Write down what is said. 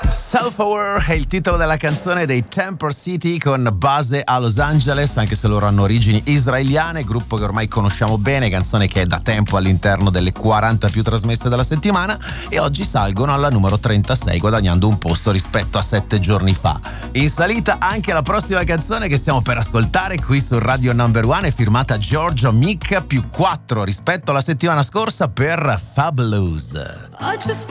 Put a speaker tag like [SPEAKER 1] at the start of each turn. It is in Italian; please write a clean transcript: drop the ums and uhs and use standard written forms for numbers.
[SPEAKER 1] Self-Aware è il titolo della canzone dei Temper City con base a Los Angeles, anche se loro hanno origini israeliane, gruppo che ormai conosciamo bene, canzone che è da tempo all'interno delle 40 più trasmesse della settimana, e oggi salgono alla numero 36 guadagnando un posto rispetto a 7 giorni fa. In salita anche la prossima canzone che stiamo per ascoltare qui su Radio Number One è firmata Giorgio Mick, più 4 rispetto alla settimana scorsa per Fabulous.